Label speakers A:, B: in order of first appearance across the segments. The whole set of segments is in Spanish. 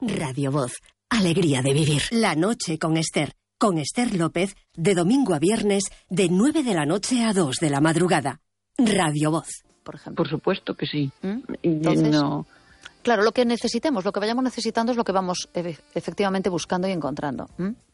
A: Radio Voz. Alegría de vivir. La noche con Esther. Con Esther López, de domingo a viernes, de 9 de la noche a 2 de la madrugada. Radio Voz.
B: Por ejemplo.
C: Por supuesto que sí.
B: Entonces,
C: no.
B: Claro, lo que necesitemos, lo que vayamos necesitando es lo que vamos efectivamente buscando y encontrando.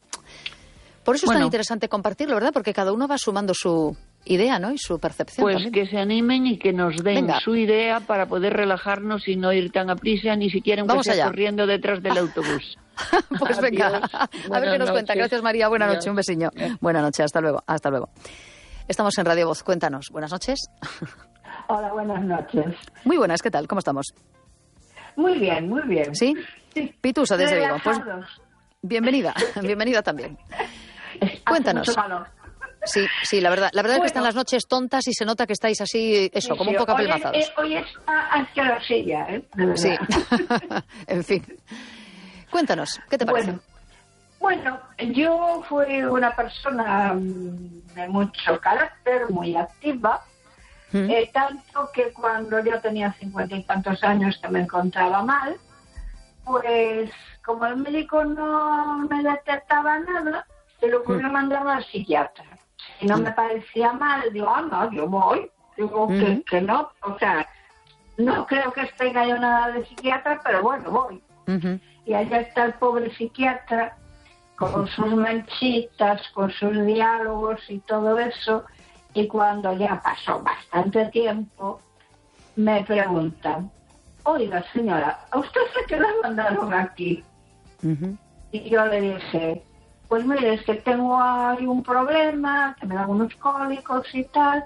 B: Por eso es tan interesante compartirlo, ¿verdad? Porque cada uno va sumando su idea, ¿no? Y su percepción.
C: Pues
B: también.
C: Que se animen y que nos den su idea para poder relajarnos y no ir tan a prisa, ni siquiera corriendo detrás del autobús.
B: Pues venga, a ver qué nos cuenta. Gracias, María. Buenas noches, un besiño. Buenas noches, hasta luego. Hasta luego. Estamos en Radio Voz, cuéntanos. Buenas noches.
D: Hola, buenas noches.
B: Muy buenas, ¿qué tal? ¿Cómo estamos?
D: Muy bien, muy bien.
B: ¿Sí? Pitusa desde Vigo. Pues bienvenida, bienvenida también. Cuéntanos. Sí, la verdad es que están las noches tontas y se nota que estáis así, como un poco apelmazados.
D: Hoy está asquerosilla, ¿eh?
B: Sí, en fin. Cuéntanos, ¿qué te parece?
D: Bueno, yo fui una persona de mucho carácter, muy activa, tanto que cuando yo tenía 50 y tantos años que me encontraba mal, pues como el médico no me detectaba nada, se le ocurrió mandarme al psiquiatra. Si no me parecía mal, digo, no, yo voy. Digo que no, o sea, no creo que tenga yo nada de psiquiatra, pero bueno, voy. Y allá está el pobre psiquiatra con sus manchitas, con sus diálogos y todo eso. Y cuando ya pasó bastante tiempo, me preguntan, oiga señora, ¿a usted se qué la mandaron aquí? Y yo le dije, pues mire, es que tengo ahí un problema, que me dan unos cólicos y tal,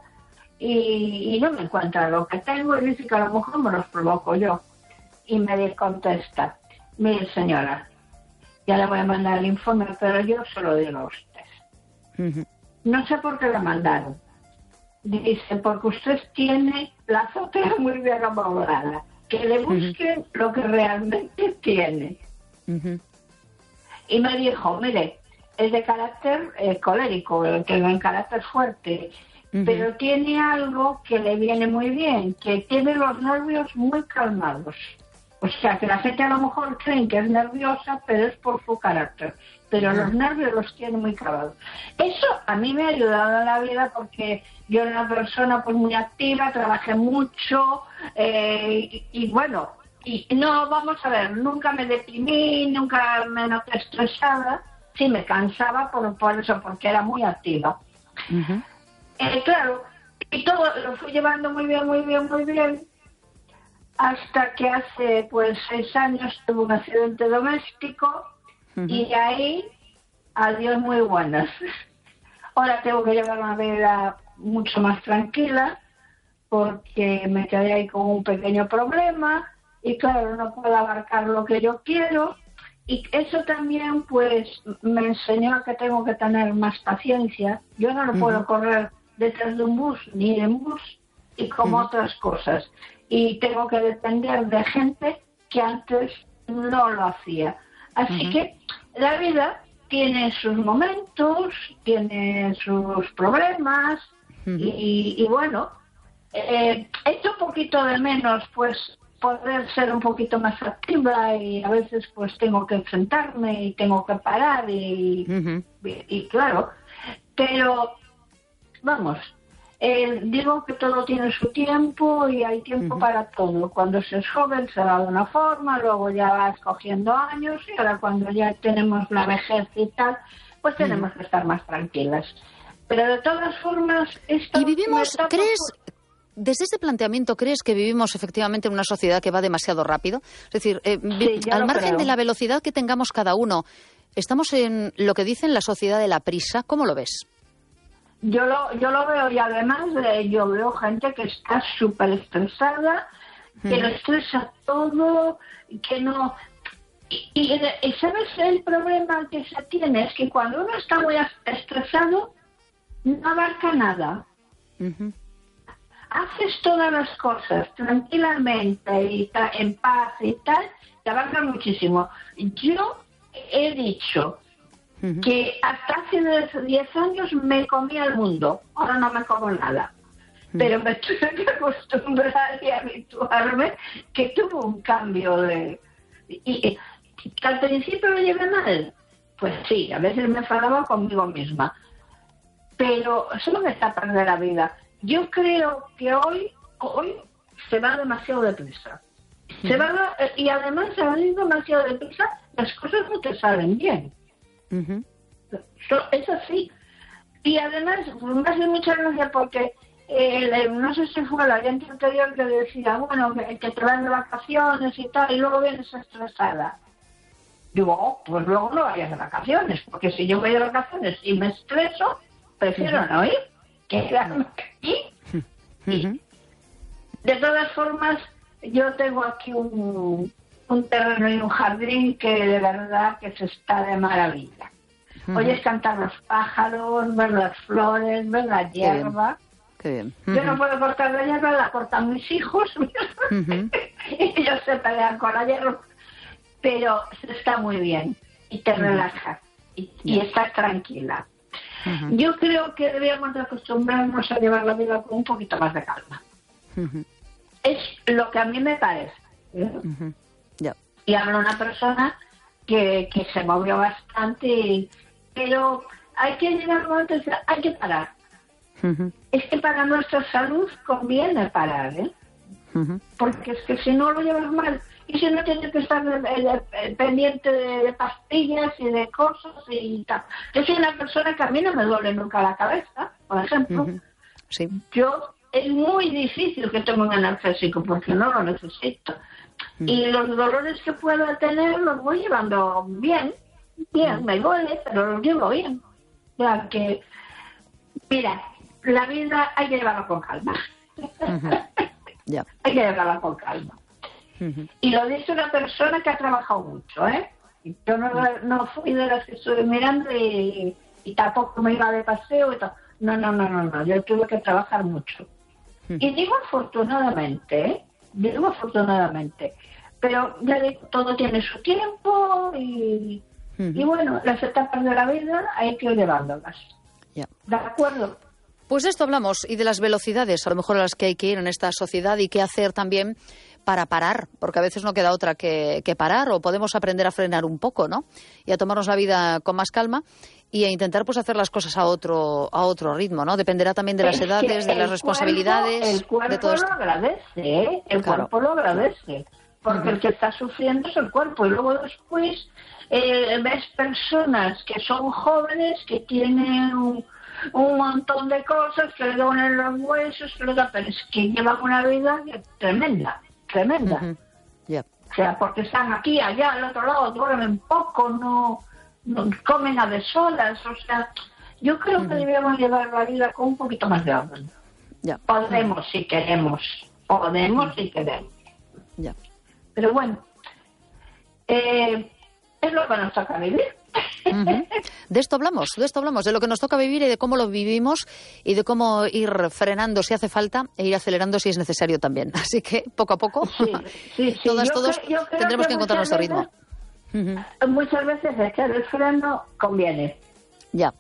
D: y no me encuentra lo que tengo, y dice que a lo mejor me los provoco yo. Y me contesta, mire señora, ya le voy a mandar el informe, pero yo se lo digo a usted. No sé por qué la mandaron. Dice, porque usted tiene la azotea muy bien amoblada, que le busquen lo que realmente tiene. Y me dijo, mire, es de carácter colérico, que en carácter fuerte, pero tiene algo que le viene muy bien, que tiene los nervios muy calmados. O sea, que la gente a lo mejor cree que es nerviosa, pero es por su carácter. Pero los nervios los tiene muy calmados. Eso a mí me ha ayudado en la vida porque yo era una persona pues muy activa, trabajé mucho y bueno, y no, vamos a ver, nunca me deprimí, nunca me noté estresada. Sí, me cansaba por eso, porque era muy activa. Claro, y todo lo fui llevando muy bien, hasta que hace pues 6 años tuve un accidente doméstico y de ahí, adiós muy buenas. Ahora tengo que llevar una vida mucho más tranquila porque me quedé ahí con un pequeño problema y claro, no puedo abarcar lo que yo quiero. Y eso también, pues, me enseñó a que tengo que tener más paciencia. Yo no lo puedo correr detrás de un bus, ni en bus, y como otras cosas. Y tengo que depender de gente que antes no lo hacía. Así que la vida tiene sus momentos, tiene sus problemas, y bueno, echo un poquito de menos, pues, poder ser un poquito más activa y a veces pues tengo que sentarme y tengo que parar y claro, pero vamos, digo que todo tiene su tiempo y hay tiempo para todo. Cuando se es joven se va de una forma, luego ya va escogiendo años y ahora cuando ya tenemos la vejez y tal, pues tenemos que estar más tranquilas. Pero de todas formas...
B: Y vivimos, desde ese planteamiento, ¿crees que vivimos efectivamente en una sociedad que va demasiado rápido? Es decir, al margen de la velocidad que tengamos cada uno, ¿estamos en lo que dicen la sociedad de la prisa? ¿Cómo lo ves?
D: Yo lo veo y además yo veo gente que está súper estresada, que lo estresa todo, que no... Y ¿sabes el problema que se tiene? Es que cuando uno está muy estresado, no abarca nada. Haces todas las cosas tranquilamente y en paz y tal, te abarca muchísimo. Yo he dicho que hasta hace 10 años me comía el mundo, ahora no me como nada. Pero me tuve que acostumbrar y habituarme, que tuvo un cambio de... Y Que al principio lo llevé mal, pues sí, a veces me enfadaba conmigo misma. Pero son etapas de la vida. Yo creo que hoy se va demasiado deprisa. Y además, al ir demasiado deprisa, las cosas no te salen bien. Es así. Y además, me hace mucha gracia porque no sé si fue la gente anterior que decía, bueno, que te van de vacaciones y tal, y luego vienes estresada. Digo, pues luego no vayas de vacaciones, porque si yo voy de vacaciones y me estreso, prefiero no ir, que quedarme aquí. De todas formas, yo tengo aquí un terreno y un jardín que de verdad que se está de maravilla. Oyes cantar los pájaros, ver las flores, ver la hierba.
B: Qué bien.
D: Yo no puedo cortar la hierba, la cortan mis hijos. Y ellos se pelean con la hierba. Pero se está muy bien y te relajas y estás tranquila. Yo creo que deberíamos de acostumbrarnos a llevar la vida con un poquito más de calma. Es lo que a mí me parece. Y hablo una persona que se movió bastante, pero hay que llegar a un momento de hay que parar. Es que para nuestra salud conviene parar, porque es que si no lo llevas mal, y si no tienes que estar pendiente de pastillas y de cosas y tal. Yo soy una persona que a mí no me duele nunca la cabeza, por ejemplo.
B: Sí.
D: Yo es muy difícil que tome un analgésico porque no lo necesito. Y los dolores que pueda tener los voy llevando bien, me duele, pero los llevo bien. O sea que, mira, la vida hay que llevarla con calma. Hay que llevarla con calma. Y lo dice una persona que ha trabajado mucho, Yo no fui de las que estuve mirando y tampoco me iba de paseo y todo. No, yo tuve que trabajar mucho. Y digo afortunadamente, pero ya digo, todo tiene su tiempo y bueno, las etapas de la vida hay que ir llevándolas. ¿De acuerdo?
B: Pues de esto hablamos y de las velocidades, a lo mejor a las que hay que ir en esta sociedad y qué hacer también para parar, porque a veces no queda otra que parar, o podemos aprender a frenar un poco, ¿no? Y a tomarnos la vida con más calma y a intentar pues hacer las cosas a otro ritmo, ¿no? Dependerá también de las edades, de las responsabilidades.
D: El cuerpo
B: de todo esto.
D: Lo agradece, el cuerpo lo agradece, porque el que está sufriendo es el cuerpo, y luego después ves personas que son jóvenes, que tienen un montón de cosas, que le duelen los huesos, pero es que llevan una vida tremenda. O sea, porque están aquí, allá, al otro lado, duermen poco, no comen a deshoras. O sea, yo creo que debemos llevar la vida con un poquito más de orden. Podemos si queremos. Pero bueno, es lo que nos toca vivir.
B: De esto hablamos, de lo que nos toca vivir y de cómo lo vivimos y de cómo ir frenando si hace falta e ir acelerando si es necesario también. Así que poco a poco, todos tendremos que encontrar nuestro ritmo.
D: Muchas veces echar el freno conviene.
B: Ya.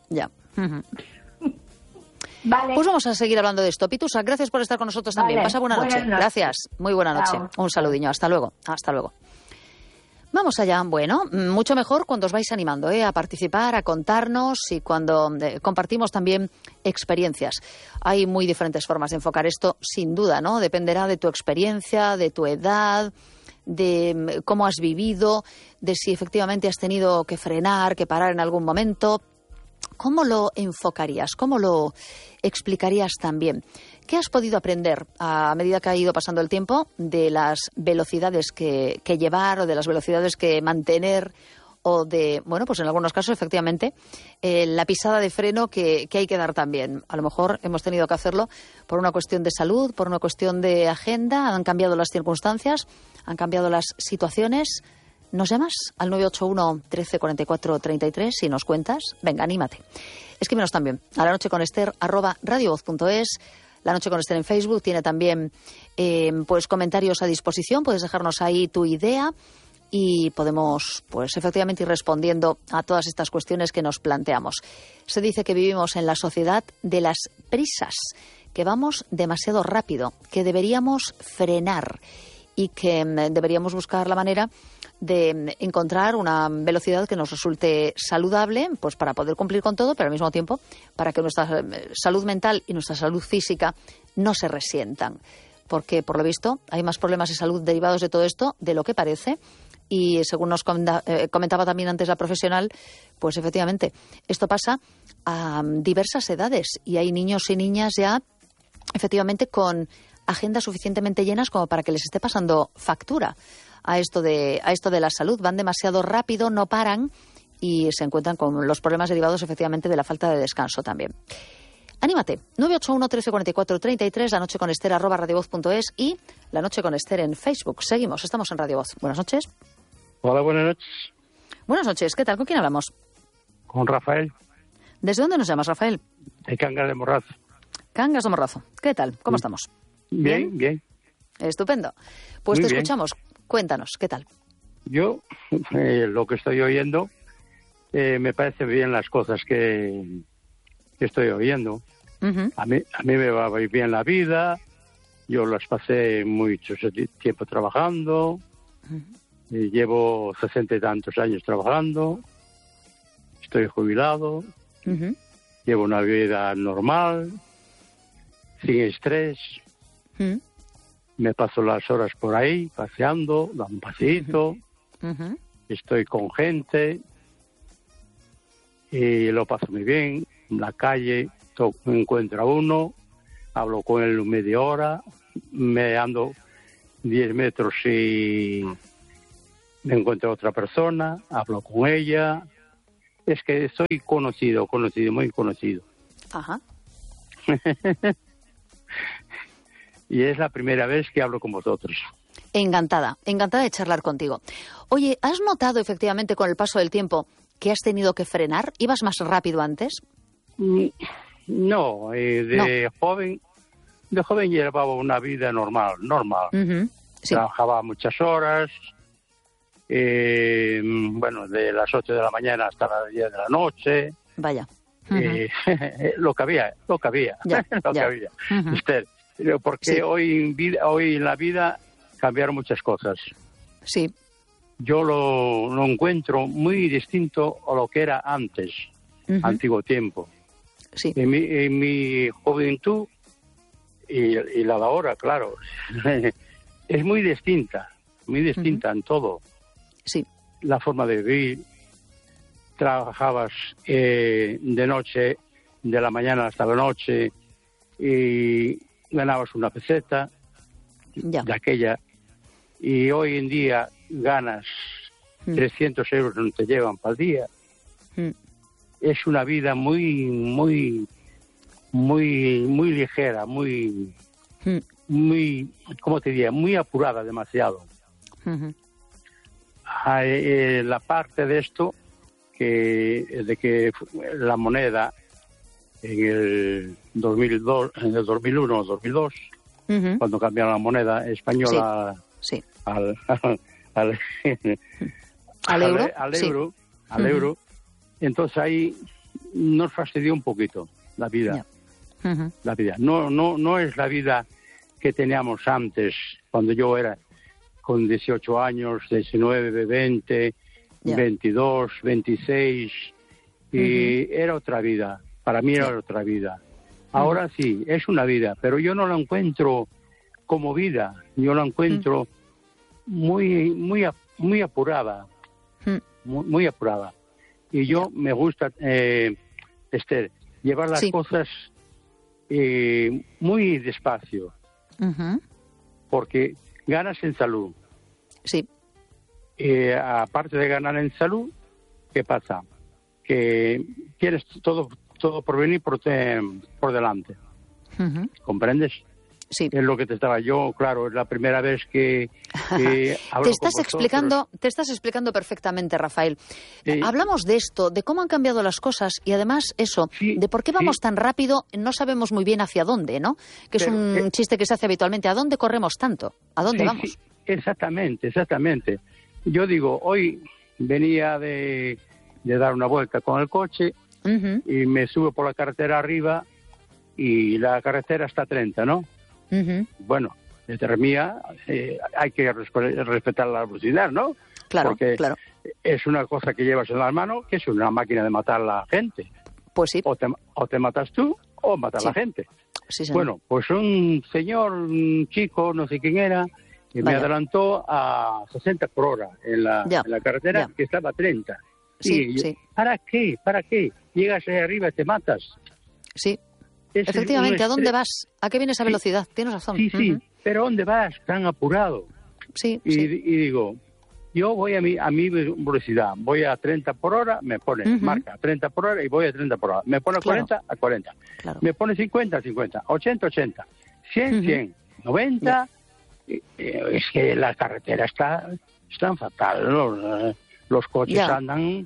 D: Vale.
B: Pues vamos a seguir hablando de esto. Pitusa, gracias por estar con nosotros también.
D: Vale.
B: Pasa buena noche. Gracias. Muy buena noche.
D: Chao.
B: Un saludiño. Hasta luego. Vamos allá. Bueno, mucho mejor cuando os vais animando a participar, a contarnos y cuando compartimos también experiencias. Hay muy diferentes formas de enfocar esto, sin duda, ¿no? Dependerá de tu experiencia, de tu edad, de cómo has vivido, de si efectivamente has tenido que frenar, que parar en algún momento. ¿Cómo lo enfocarías? ¿Cómo lo explicarías también? ¿Qué has podido aprender a medida que ha ido pasando el tiempo de las velocidades que llevar o de las velocidades que mantener o de, bueno, pues en algunos casos efectivamente la pisada de freno que hay que dar también? A lo mejor hemos tenido que hacerlo por una cuestión de salud, por una cuestión de agenda, han cambiado las circunstancias, han cambiado las situaciones. ¿Nos llamas al 981 13 44 33 y nos cuentas? Venga, anímate. Escríbenos también a lanocheconester@radiovoz.es. La Noche con Esther en Facebook tiene también pues comentarios a disposición. Puedes dejarnos ahí tu idea y podemos pues efectivamente ir respondiendo a todas estas cuestiones que nos planteamos. Se dice que vivimos en la sociedad de las prisas, que vamos demasiado rápido, que deberíamos frenar y que deberíamos buscar la manera de encontrar una velocidad que nos resulte saludable, pues para poder cumplir con todo, pero al mismo tiempo para que nuestra salud mental y nuestra salud física no se resientan. Porque, por lo visto, hay más problemas de salud derivados de todo esto de lo que parece. Y según nos comentaba también antes la profesional, pues efectivamente, esto pasa a diversas edades. Y hay niños y niñas ya, efectivamente, con agendas suficientemente llenas como para que les esté pasando factura a esto de la salud. Van demasiado rápido, no paran y se encuentran con los problemas derivados, efectivamente, de la falta de descanso también. Anímate, 981 1344 33, La Noche con Ester, @radiovoz.es y La Noche con Ester en Facebook. Seguimos, estamos en Radio Voz. Buenas noches.
E: Hola, buenas noches.
B: Buenas noches, ¿qué tal? ¿Con quién hablamos?
E: Con Rafael.
B: ¿Desde dónde nos llamas, Rafael?
E: De Cangas de Morrazo.
B: Cangas de Morrazo. ¿Qué tal? ¿Cómo estamos?
E: Bien.
B: Estupendo. Pues
E: Muy
B: te
E: bien.
B: escuchamos. Cuéntanos, ¿qué tal?
E: Yo, lo que estoy oyendo, me parece bien las cosas que estoy oyendo.
B: Uh-huh.
E: A mí me va bien la vida. Yo las pasé mucho tiempo trabajando. Llevo 60 y tantos años trabajando. Estoy jubilado.
B: Uh-huh.
E: Llevo una vida normal, sin estrés.
B: Uh-huh.
E: Me paso las horas por ahí, paseando, dando un paseíto.
B: Uh-huh.
E: Estoy con gente y lo paso muy bien. En la calle me encuentro a uno, hablo con él media hora, me ando 10 metros y me encuentro a otra persona, hablo con ella. Es que soy conocido, muy conocido.
B: Ajá.
E: Y es la primera vez que hablo con vosotros.
B: Encantada de charlar contigo. Oye, ¿has notado efectivamente con el paso del tiempo que has tenido que frenar? ¿Ibas más rápido antes?
E: No, joven llevaba una vida normal.
B: Uh-huh. Sí.
E: Trabajaba muchas horas, de las 8 de la mañana hasta las 10 de la noche.
B: Vaya.
E: Uh-huh. Lo que había.
B: Ya.
E: Había.
B: Uh-huh.
E: Porque
B: Sí.
E: hoy en la vida cambiaron muchas cosas.
B: Sí.
E: Yo lo encuentro muy distinto a lo que era antes,
B: Uh-huh.
E: antiguo tiempo.
B: Sí.
E: En mi juventud y la de ahora, claro, es muy distinta
B: Uh-huh.
E: en todo.
B: Sí.
E: La forma de vivir. Trabajabas de noche, de la mañana hasta la noche, y ganabas una peseta
B: Ya.
E: de aquella. Y hoy en día ganas 300 euros, no te llevan para el día. Es una vida muy ligera, muy, ¿cómo te diría? Muy apurada, demasiado.
B: Uh-huh.
E: La parte de esto, de que la moneda en el 2002, en el 2001 o 2002,
B: Uh-huh.
E: cuando cambiaron la moneda española
B: Sí.
E: al
B: euro.
E: euro, entonces ahí nos fastidió un poquito la vida.
B: Yeah. Uh-huh.
E: La vida. No es la vida que teníamos antes, cuando yo era con 18 años, 19, 20,
B: Yeah.
E: 22, 26, y era otra vida. Para mí era
B: Yeah.
E: otra vida. Ahora sí, es una vida, pero yo no la encuentro como vida. Yo la encuentro muy apurada. Muy apurada. Y yo me gusta, Esther, llevar las cosas muy despacio.
B: Uh-huh.
E: Porque ganas en salud.
B: Sí.
E: Aparte de ganar en salud, ¿qué pasa? Que tienes todo por venir por delante.
B: Uh-huh.
E: ¿Comprendes?
B: Sí.
E: Es lo que te estaba yo, claro, es la primera vez que hablo
B: te estás explicando perfectamente, Rafael.
E: Sí.
B: Hablamos de esto, de cómo han cambiado las cosas y además eso, de por qué vamos tan rápido, no sabemos muy bien hacia dónde, ¿no? Que es un chiste que se hace habitualmente. ¿A dónde corremos tanto? ¿A dónde vamos?
E: Sí, exactamente. Yo digo, hoy venía de dar una vuelta con el coche
B: Uh-huh.
E: y me subo por la carretera arriba y la carretera está a 30, ¿no?
B: Uh-huh.
E: Bueno, desde mía hay que respetar la velocidad, ¿no?
B: Claro,
E: porque
B: claro.
E: es una cosa que llevas en las manos, que es una máquina de matar a la gente.
B: Pues sí.
E: O te matas tú o matas a la gente.
B: Sí, señor.
E: Bueno, pues un señor, un chico, no sé quién era, y me adelantó a 60 por hora en la carretera, que estaba a 30.
B: Sí,
E: sí. ¿Para qué? ¿Para qué? Llegas ahí arriba y te matas.
B: Sí. Efectivamente, ¿a dónde vas? ¿A qué viene esa velocidad? Tienes razón.
E: Sí, pero ¿a dónde vas tan apurado?
B: Sí,
E: y digo, yo voy a mi velocidad, voy a 30 por hora, me pone, marca 30 por hora y voy a 30 por hora. Me pone 40, a 40.
B: Claro.
E: Me pone 50, 50, 80, 80, 100, 100, 90. Es que la carretera está fatal, los coches andan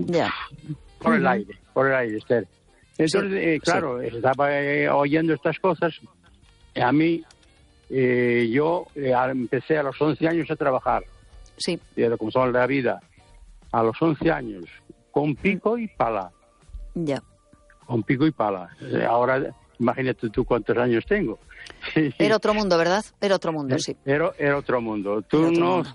E: por el aire, Esther. Entonces, claro, estaba oyendo estas cosas. A mí, yo empecé a los 11 años a trabajar.
B: Sí.
E: Como son la vida, a los 11 años, con pico y pala.
B: Ya.
E: Con pico y pala. Ahora, imagínate tú cuántos años tengo.
B: Era otro mundo, ¿verdad? Era otro mundo, sí.
E: Era otro mundo. Tú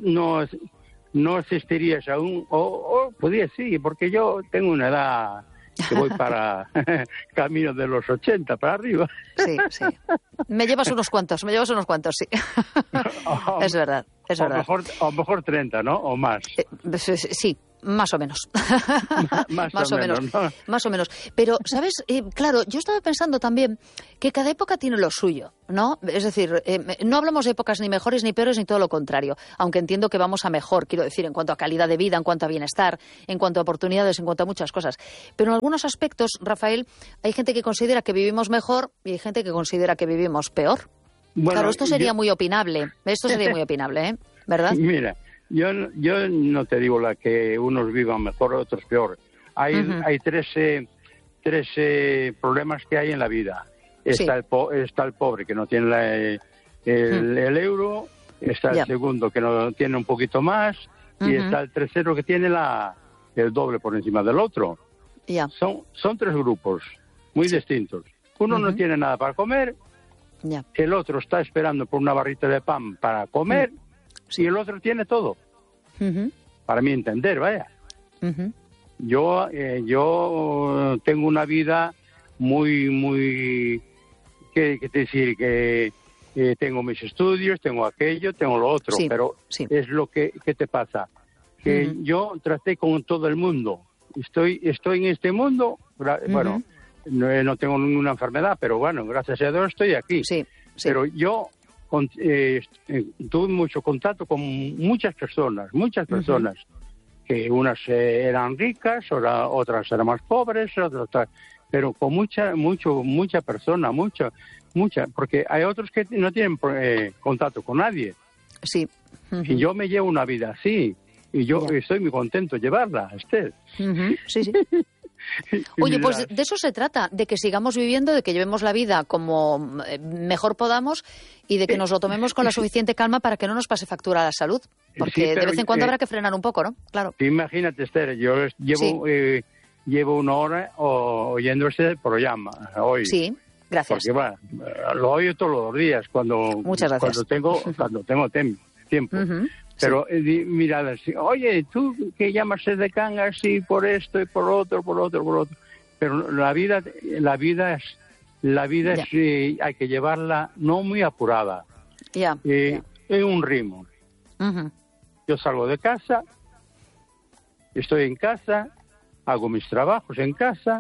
E: no asistirías aún, o podías sí, porque yo tengo una edad que voy para camino de los 80 para arriba.
B: Sí. Me llevas unos cuantos, sí. Es verdad.
E: O mejor 30, ¿no? O más.
B: Sí. Más o menos.
E: Más o menos. ¿No?
B: Más o menos. Pero, ¿sabes? Claro, yo estaba pensando también que cada época tiene lo suyo, ¿no? Es decir, no hablamos de épocas ni mejores ni peores ni todo lo contrario, aunque entiendo que vamos a mejor, quiero decir, en cuanto a calidad de vida, en cuanto a bienestar, en cuanto a oportunidades, en cuanto a muchas cosas. Pero en algunos aspectos, Rafael, hay gente que considera que vivimos mejor y hay gente que considera que vivimos peor. Bueno, claro, esto sería muy opinable. Esto sería muy opinable, ¿eh? ¿Verdad?
E: Mira, yo no te digo la que unos vivan mejor, otros peor. Hay tres problemas que hay en la vida. Está el pobre que no tiene el euro, está el segundo que no tiene un poquito más, y está el tercero que tiene el doble por encima del otro. Son tres grupos muy distintos. Uno no tiene nada para comer, el otro está esperando por una barrita de pan para comer, y el otro tiene todo. Para mi entender, vaya. Yo tengo una vida muy ¿qué decir? Que tengo mis estudios, tengo aquello, tengo lo otro, pero es lo que te pasa. Que yo traté con todo el mundo. Estoy en este mundo, bueno, no tengo ninguna enfermedad, pero bueno, gracias a Dios estoy aquí. Pero yo tuve mucho contacto con muchas personas, que unas eran ricas, otras eran más pobres, pero con mucha persona, porque hay otros que no tienen contacto con nadie.
B: Sí.
E: Y yo me llevo una vida así, y yo estoy muy contento de llevarla, Esther.
B: Sí. Oye, pues de eso se trata, de que sigamos viviendo, de que llevemos la vida como mejor podamos y de que nos lo tomemos con la suficiente calma para que no nos pase factura a la salud, porque de vez en cuando habrá que frenar un poco, ¿no? Claro.
E: Imagínate, Esther, yo llevo una hora oyendo este programa hoy.
B: Sí, gracias.
E: Porque bueno, lo oigo todos los días cuando tengo tiempo. Pero mira, oye, tú que llamas de Cangas y por esto y por otro. Pero la vida es hay que llevarla no muy apurada. Es un ritmo. Yo salgo de casa, estoy en casa, hago mis trabajos en casa,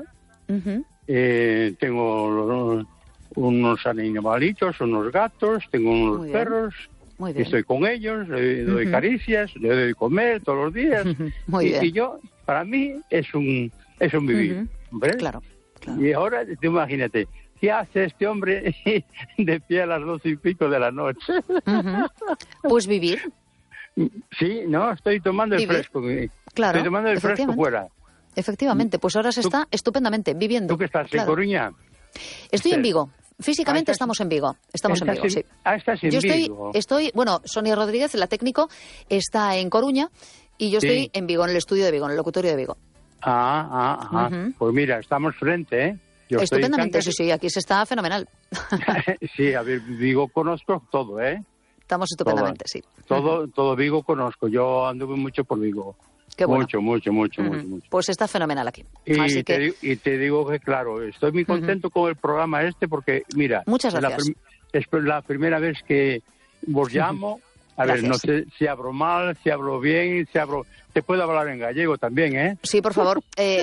E: tengo unos animalitos, unos gatos, tengo unos perros. Estoy con ellos, le doy caricias, le doy comer todos los días. Y yo, para mí, es un vivir. ¿Ves?
B: Claro.
E: Y ahora, imagínate, ¿qué hace este hombre de pie a las 12 y pico de la noche?
B: Pues vivir.
E: Sí, no, estoy tomando el fresco.
B: Claro,
E: estoy tomando el fresco fuera.
B: Efectivamente, pues ahora se está estupendamente viviendo.
E: ¿Tú qué estás, en Coruña?
B: Estoy en Vigo. Físicamente estamos en Vigo. Estás en
E: Vigo.
B: Bueno, Sonia Rodríguez, la técnico, está en Coruña y yo estoy en Vigo, en el estudio de Vigo, en el locutorio de Vigo.
E: Pues mira, estamos frente, ¿eh?
B: Estupendamente, sí, aquí se está fenomenal.
E: Sí, a ver, Vigo conozco todo, ¿eh?
B: Estamos estupendamente, sí.
E: Todo Vigo conozco. Yo anduve mucho por Vigo.
B: Qué bueno.
E: Mucho.
B: Pues está fenomenal aquí.
E: Y te digo que, claro, estoy muy contento con el programa porque, mira...
B: Muchas gracias.
E: Es la primera vez que vos llamo. A ver, no sé si hablo mal, si hablo bien, Te puedo hablar en gallego también, ¿eh?
B: Sí, por favor.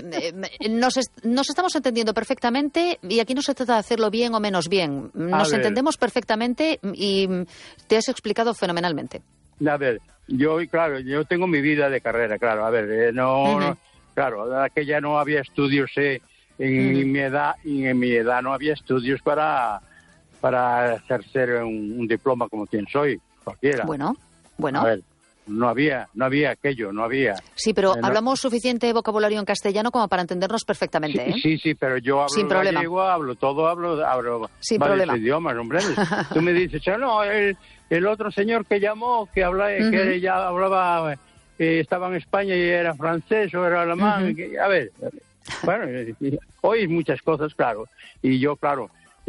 B: Nos estamos entendiendo perfectamente y aquí no se trata de hacerlo bien o menos bien. Nos entendemos perfectamente y te has explicado fenomenalmente.
E: A ver, yo tengo mi vida de carrera, claro. A ver, claro, aquella no había estudios en mi edad, y en mi edad no había estudios para ejercer un diploma como quien soy. Cualquiera.
B: Bueno.
E: A ver, no había aquello.
B: Sí, pero hablamos suficiente vocabulario en castellano como para entendernos perfectamente, ¿eh?
E: Sí, pero yo hablo
B: sin problema.
E: Gallego, hablo
B: sin
E: varios
B: problema.
E: idiomas, hombre. Tú me dices, no, el otro señor que llamó, que ya hablaba, estaba en España y era francés o era alemán. A ver, bueno, oís muchas cosas, claro. Y yo, claro,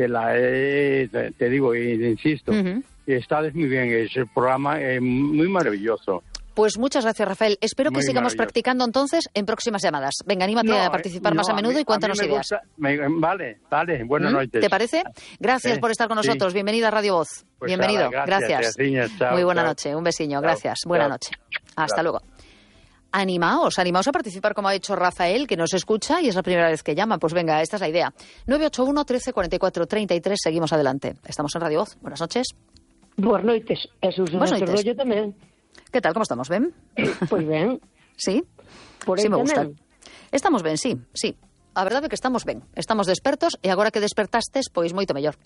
E: te digo e insisto, estás muy bien, ese programa es muy maravilloso.
B: Pues muchas gracias, Rafael. Espero que sigamos practicando entonces en próximas llamadas. Venga, anímate a participar más a menudo y cuéntanos ideas.
E: Vale, buenas noches.
B: ¿Te parece? Gracias por estar con nosotros. Bienvenida a Radio Voz.
E: Pues
B: bienvenido, gracias.
E: Chao,
B: muy buena noche, un besiño, gracias. Buena noche. Hasta luego. Animaos a participar como ha hecho Rafael, que nos escucha y es la primera vez que llama. Pues venga, esta es la idea. 981 13 44 33, seguimos adelante. Estamos en Radio Voz. Buenas noches.
F: Buenas noites. Buenas noites. Yo tamén.
B: Que tal, como estamos, ben?
F: Pois ben.
B: Sí?
F: Por
B: sí, me gusta.
F: Tamén.
B: Estamos ben, sí. A verdade é que estamos ben. Estamos despertos e agora que despertastes, pois moito mellor.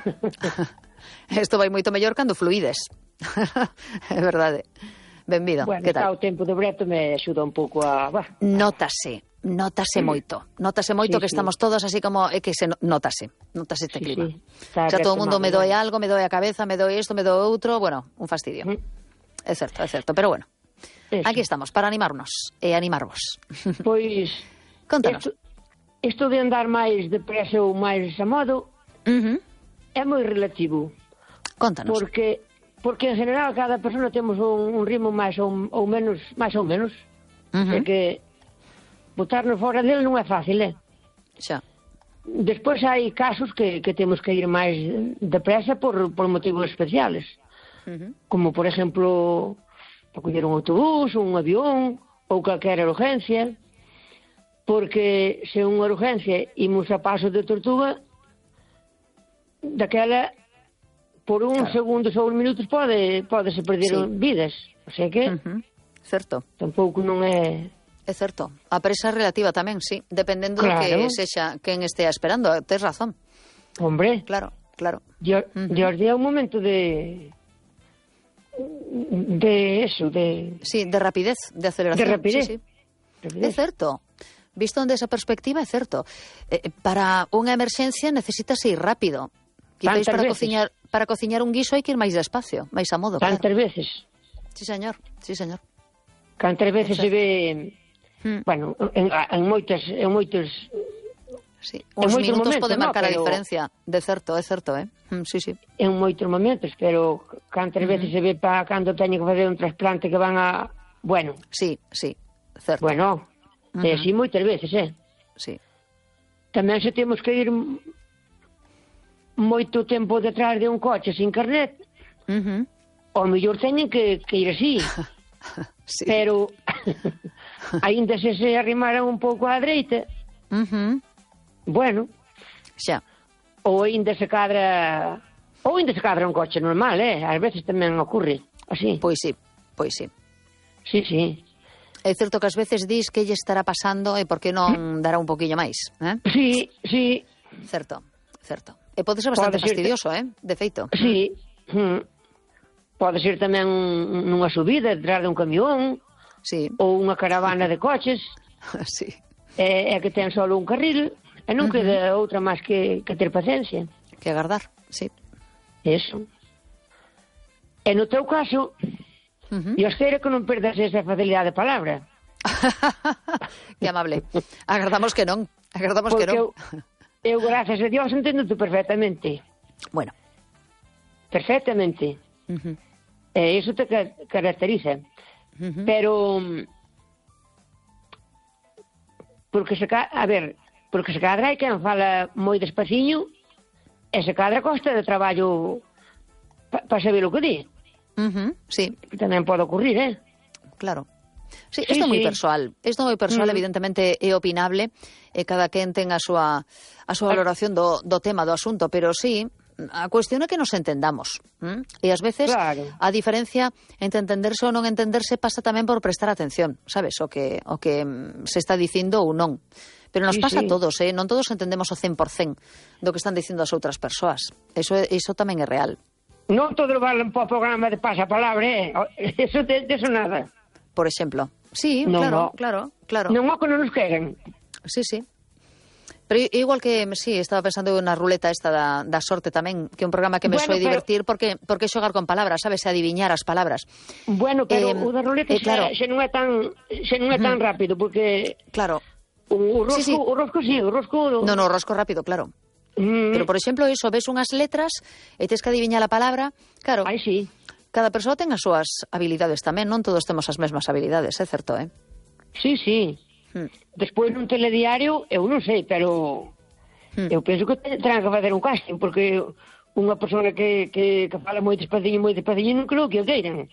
B: Isto vai moito mellor cando fluides. É verdade. Benvido.
F: Bueno,
B: que tal?
F: O tempo de breto me axuda un pouco a...
B: Notase moito. Notase moito que estamos todos así como... É que notase este clima. O sea, todo o mundo me doe algo, me doe a cabeza, me doe isto, me doe outro... Bueno, un fastidio. É certo. Pero bueno, aquí estamos para animarnos e animarvos.
F: Pois...
B: Contanos.
F: Isto de andar máis depresa ou máis a modo é moi relativo.
B: Contanos.
F: Porque en general cada persona temos un ritmo máis ou menos. É que botarnos fora dele non é fácil,
B: Xa.
F: Despois hai casos que temos que ir máis depresa por motivos especiales. Como, por exemplo, para coller un autobús, un avión ou calquera urgencia. Porque se unha urgencia imos a paso de tortuga, daquela... por segundos ou minutos podese perder vidas. O sea que...
B: Certo.
F: Tampouco non é...
B: É certo. A presa relativa tamén, sí. Dependendo de que sexa quen estea esperando. Tes razón.
F: Hombre.
B: Claro.
F: Dios día un momento de eso, de...
B: Sí, de rapidez, de aceleración.
F: De rapidez.
B: Sí. É certo. Visto desde esa perspectiva, é certo. Para unha emerxencia necesitas ir rápido. Quizáis para cociñar un guiso hai que ir máis despacio, máis a modo.
F: Tantas veces.
B: Sí, señor.
F: Cantas veces se ve... Bueno, en moitos...
B: Sí. Os minutos poden marcar a diferencia. É certo, Sí.
F: En moitos momentos, pero cantas veces se ve para cando teñen que facer un trasplante que van a... Bueno.
B: Sí, certo.
F: Bueno, é así moitas veces,
B: Sí.
F: Tamén se temos que ir... moito tempo detrás de un coche sin carnet, ao mellor teñen que ir así.
B: Sí.
F: Pero aínda se arrimaran un pouco á dereita, bueno,
B: xa.
F: Ou aínda se cadra un coche normal, ás veces tamén ocorre así.
B: Pois sí.
F: Sí.
B: É certo que ás veces dis que lle estará pasando e por que non dará un poquillo máis,
F: Sí.
B: Certo. E pode ser bastante fastidioso, de feito.
F: Sí. Pode ser tamén nunha subida detrás de un camión, ou unha caravana de coches, é que ten só un carril, e non queda outra máis que ter paciencia.
B: Que agardar, sí.
F: Eso. E no teu caso, eu espero que non perdas esa facilidade de palabra.
B: Que amable. Agardamos que non.
F: Eu, gracias a Dios, entendo-te perfectamente.
B: Bueno.
F: Perfectamente. Iso te caracteriza. Pero porque se cadra hai quen fala moi despaciño e se cadra costa de traballo para saber o que di.
B: Sí.
F: Tamén pode ocurrir,
B: Claro. Sí, isto é moi persoal. Isto é moi persoal, evidentemente é opinable, e cada quen ten a súa valoración do tema, do asunto, pero sí, a cuestión é que nos entendamos. E ás veces a diferencia entre entenderse ou non entenderse pasa tamén por prestar atención, sabes, o que se está dicindo ou non. Pero nos pasa a todos, non todos entendemos o 100% do que están dicindo as outras persoas. Eso tamén é real.
F: Non todo valen para o programa de pasapalabra, eso nada.
B: Por exemplo. Sí, claro.
F: Non o que non nos queren.
B: Sí. Pero igual que, sí, estaba pensando na ruleta esta da sorte tamén, que é un programa que me soe divertir porque xogar con palabras, sabes, adiviñar as palabras.
F: Bueno, pero o da ruleta xa non é tan rápido, porque...
B: Claro.
F: O rosco.
B: Non, o rosco rápido, claro. Pero, por exemplo, iso, ves unhas letras e tes que adiviñar a palabra, claro.
F: Ai, sí.
B: Cada persoa ten as súas habilidades tamén, non todos temos as mesmas habilidades, é certo,
F: Sí. Despois nun telediario, eu non sei, pero eu penso que terán que fazer un casting, porque unha persona que fala moi despaciño non creo que o queiran.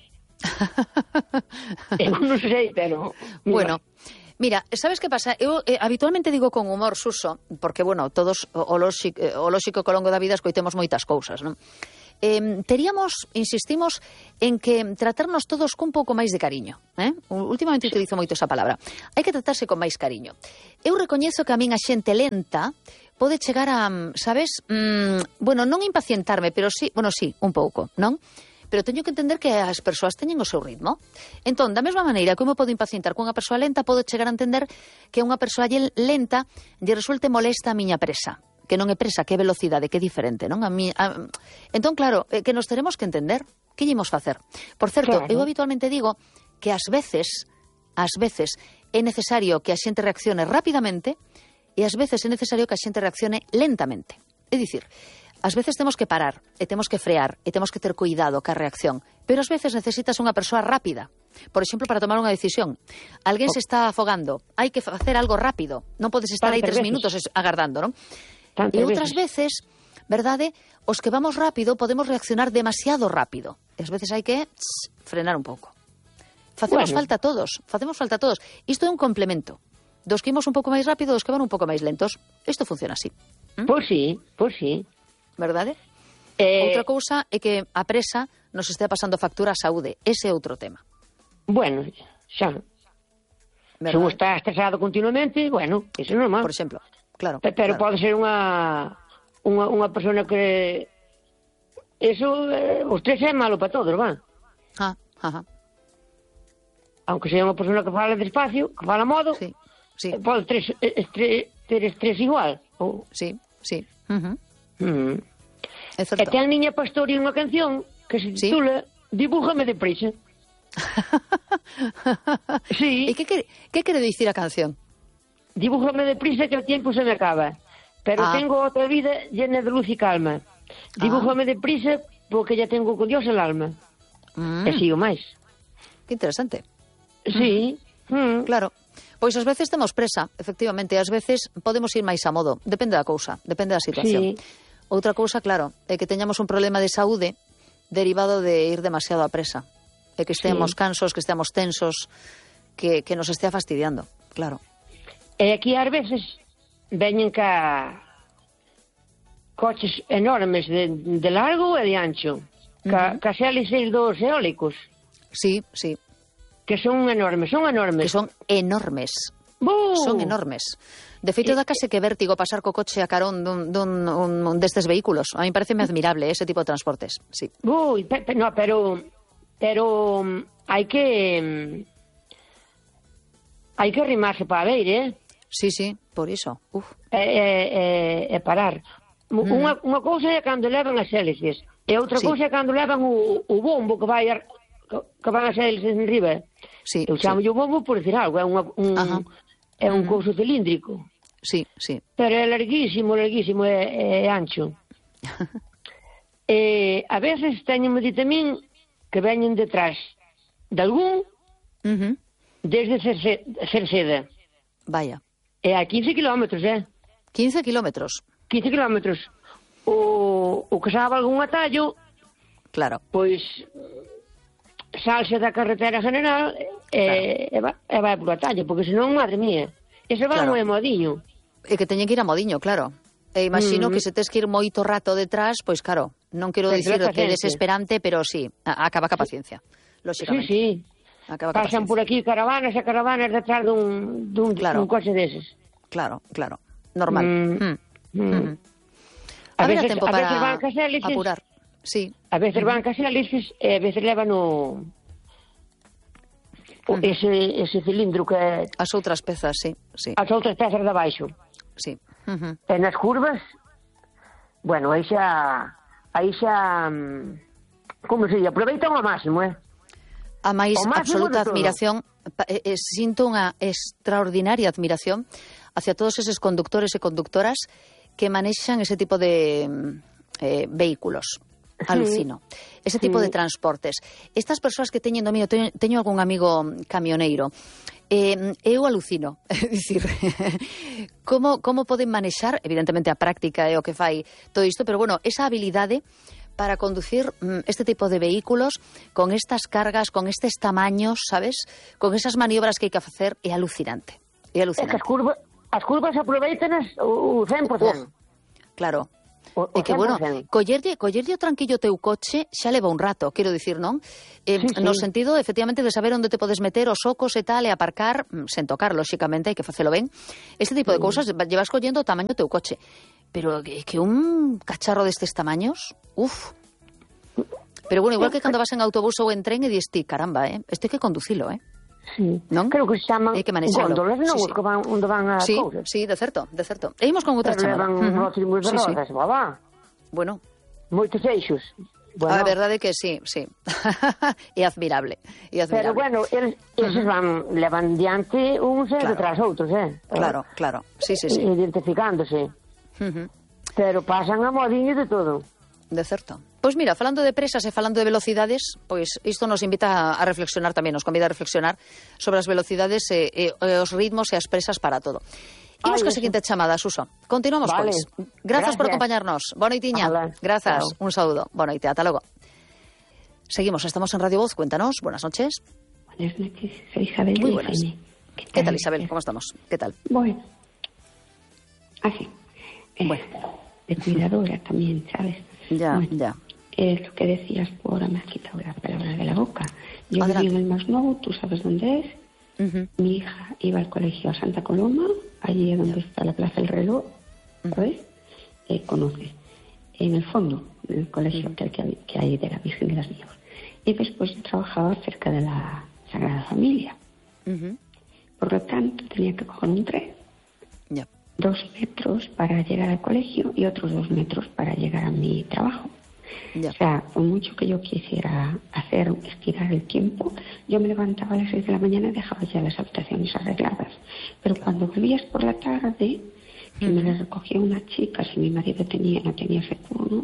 F: Eu non sei, pero...
B: Bueno, mira, sabes que pasa? Eu habitualmente digo con humor, Suso, porque, bueno, todos o lóxico que ao longo da vida escoitemos moitas cousas, non? Insistimos en que tratarnos todos cun pouco máis de cariño. Últimamente utilizo moito esa palabra. Hai que tratarse con máis cariño. Eu recoñezo que a min a xente lenta pode chegar a, sabes, bueno, non impacientarme, pero sí, un pouco, non? Pero teño que entender que as persoas teñen o seu ritmo. Entón, da mesma maneira que eu me podo impacientar con unha persoa lenta, podo chegar a entender que unha persoa lenta lle resulte molesta a miña presa. Que non é presa, que é velocidade, que é diferente, non? Entón, claro, que nos teremos que entender. Que ímos facer? Por certo, eu habitualmente digo que ás veces é necesario que a xente reaccione rapidamente e ás veces é necesario que a xente reaccione lentamente. É dicir, ás veces temos que parar e temos que frear e temos que ter cuidado ca reacción, pero ás veces necesitas unha persoa rápida. Por exemplo, para tomar unha decisión. Alguén se está afogando, hai que facer algo rápido. Non podes estar aí 3 minutos agardando, non? E outras veces, verdade, os que vamos rápido podemos reaccionar demasiado rápido. E ás veces hai que frenar un pouco. Facemos falta a todos. Isto é un complemento. Dos que imos un pouco máis rápido, dos que van un pouco máis lentos. Isto funciona así.
F: Pois sí.
B: Verdade? Outra cousa é que a presa nos estea pasando factura á saúde. Ese é outro tema.
F: Bueno, xa. Se un está estresado continuamente, bueno, iso é normal.
B: Por exemplo. Claro.
F: Pero pode ser unha persona que... Eso, o estrés é malo para todos, va? Aunque sea unha persona que fala despacio, que fala modo, pode ter estrés igual.
B: Sí.
F: É certo. E ten Niña Pastori unha canción que se titula Dibújame deprisa. Sí.
B: E que quere dicir a canción?
F: Dibújame deprisa que o tiempo se me acaba, pero tengo outra vida llena de luz e calma. Dibújame deprisa porque ya tengo con Dios el alma. E sigo máis.
B: Que interesante.
F: Sí.
B: Claro. Pois ás veces temos presa, efectivamente, ás veces podemos ir máis a modo. Depende da cousa, depende da situación. Outra cousa, claro, é que teñamos un problema de saúde derivado de ir demasiado a presa. E que estemos cansos, que estemos tensos, que nos estea fastidiando, claro.
F: E aquí ás veces veñen coches enormes de largo e de ancho, ca hélices dos eólicos.
B: Sí.
F: Que son enormes.
B: Que son enormes. Son enormes. De feito, dá case que vértigo pasar co coche a carón dun destes vehículos. A mí pareceme admirable ese tipo de transportes, sí.
F: No, pero hai que arrimarse para ver,
B: Sí, por iso.
F: E parar. Unha cousa é cando levan as hélices, e outra cousa é cando levan o bombo que van as hélices en riba. Eu chamo o bombo por decir algo, é un couso cilíndrico.
B: Sí.
F: Pero é larguísimo, é ancho. A veces teño-me dito a min que veñen detrás de algún desde Cerceda.
B: Vaya.
F: E a 15 kilómetros,
B: 15 kilómetros.
F: 15 kilómetros. O que sabe algún atallo,
B: claro,
F: pois salse da carretera general e vai polo atallo, porque senón, madre mía, ese vai moi modiño.
B: E que teñen que ir a modiño, claro. E imagino que se tes que ir moito rato detrás, pois claro, non quero dicir que é desesperante, pero sí, acaba a paciencia, lóxicamente.
F: Sí. Pasan por aquí caravanas e caravanas detrás dun coche deses.
B: Claro, normal. Habrá tempo para apurar. Sí.
F: A veces van case hélices e a veces levan ese cilindro que é...
B: As outras pezas, sí.
F: As outras pezas de abaixo.
B: Sí.
F: E nas curvas, bueno, aí xa como se aproveitan ao máximo,
B: A máis absoluta admiración, sinto unha extraordinaria admiración hacia todos eses conductores e conductoras que manexan ese tipo de vehículos. Alucino. Ese tipo de transportes. Estas persoas que teñen domínio, teño algún amigo camioneiro, eu alucino. É dicir, como poden manexar, evidentemente a práctica é o que fai todo isto, pero bueno, esa habilidade para conducir este tipo de vehículos con estas cargas, con estes tamaños, sabes? Con esas maniobras que hai que facer, é alucinante. É alucinante.
F: É que as curvas aproveitenas o 100%.
B: Claro. E que, bueno, collerlle o tranquillo teu coche xa leva un rato, quero dicir, non? No sentido, efectivamente, de saber onde te podes meter os socos e tal, e aparcar, sen tocar, lóxicamente, hai que facelo ben. Este tipo de cousas llevas collendo o tamaño teu coche. Pero que un cacharro destes tamaños, Pero bueno, igual que cando vas en autobús ou en tren e dis ti, caramba, este hai que conducilo,
F: Sí.
B: Non?
F: Creo que se chaman góndolas, non? Os que van onde van a cousas.
B: Sí, de certo. E imos con outra chamada.
F: Levan rótulos de rodas, babá.
B: Bueno.
F: Moitos eixos.
B: A verdade é que sí. É admirable.
F: Pero bueno, eles levan diante uns detrás outros,
B: Claro. Sí.
F: Identificándose. Pero pasan a modiño de todo.
B: De certo. Pois mira, falando de presas e falando de velocidades, pois isto nos invita a reflexionar tamén, nos convida a reflexionar sobre as velocidades e os ritmos e as presas para todo. Imos ca seguinte chamada, Suso. Continuamos, pois. Gracias por acompañarnos. Boa noitiña. Grazas. Un saúdo. Boa noite. Ata logo. Seguimos, estamos en Radio Voz. Cuéntanos. Buenas noches.
G: Buenas noches. Soy Isabel.
B: Muy buenas. ¿Qué tal, Isabel? ¿Cómo estamos? ¿Qué tal?
G: Bueno. Así. Bueno. De cuidadora también, ¿sabes?
B: Ya.
G: Es lo que decías, ahora me has quitado las palabras de la boca. Yo viví en el Masnou, tú sabes dónde es. Mi hija iba al colegio a Santa Coloma, allí donde está la Plaza del Reloj, ¿sabes? Conoces. En el fondo, en el colegio que hay de la Virgen de las Nieves. Y después yo trabajaba cerca de la Sagrada Familia. Por lo tanto, tenía que coger un tren. 2 metros para llegar al colegio y otros 2 metros para llegar a mi trabajo. O sea, por mucho que yo quisiera estirar el tiempo, yo me levantaba a las 6 de la mañana y dejaba ya las habitaciones arregladas. Pero cuando volvías por la tarde, que me las recogía una chica, si mi marido no tenía ese turno,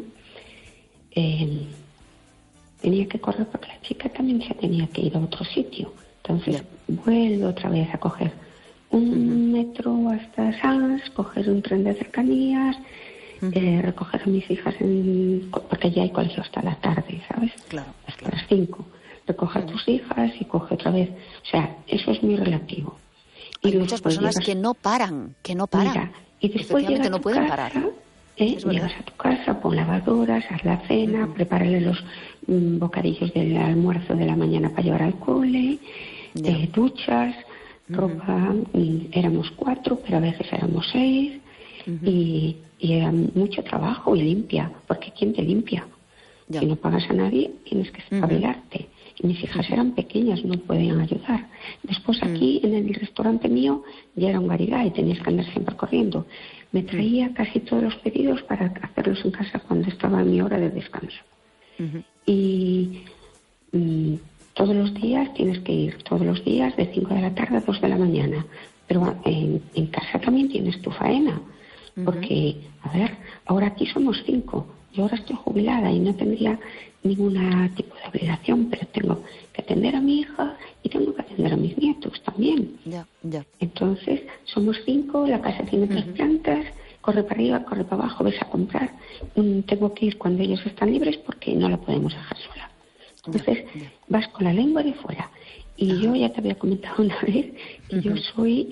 G: tenía que correr porque la chica también se tenía que ir a otro sitio. Entonces vuelvo otra vez a coger un metro hasta Sanz, coger un tren de cercanías, recoger a mis hijas, porque ya hay colegio hasta la tarde, ¿sabes?
B: Claro.
G: Hasta las 5. Recoger a tus hijas y coge otra vez. O sea, eso es muy relativo.
B: Hay muchas personas que no paran.
G: Mira, y después llegas
B: no pueden parar.
G: Llegas a tu casa, pon lavadoras, haz la cena, prepárale los bocadillos del almuerzo de la mañana para llevar al cole, duchas, ropa, éramos 4, pero a veces éramos 6, y era mucho trabajo y limpia, porque ¿quién te limpia? Si no pagas a nadie, tienes que espabilarte. Y mis hijas eran pequeñas, no podían ayudar. Después aquí, en el restaurante mío, ya era un garigá y tenías que andar siempre corriendo. Me traía casi todos los pedidos para hacerlos en casa cuando estaba en mi hora de descanso. Y todos los días tienes que ir, todos los días de 5 de la tarde a 2 de la mañana. Pero en casa también tienes tu faena. Porque, a ver, ahora aquí somos 5. yo ahora estoy jubilada y no tendría ningún tipo de obligación, pero tengo que atender a mi hija y tengo que atender a mis nietos también.
B: Ya.
G: Entonces, somos 5, la casa tiene 3 plantas, corre para arriba, corre para abajo, ves a comprar. Tengo que ir cuando ellos están libres porque no la podemos dejar sola. Entonces, vas con la lengua de fuera. Y yo ya te había comentado una vez que yo soy,